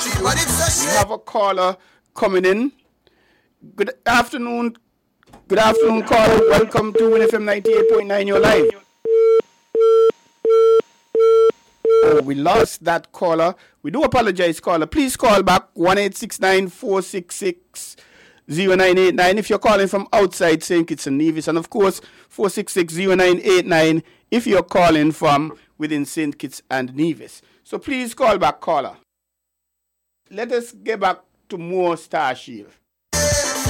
We have a caller coming in. Good afternoon. Good afternoon, caller. Welcome to Win FM 98.9, your live. Oh, we lost that caller. We do apologize, caller. Please call back 1-869-466-0989 if you're calling from outside St. Kitts and Nevis. And of course, 466-0989 if you're calling from within St. Kitts and Nevis. So please call back, caller. Let us get back to more Star Shield.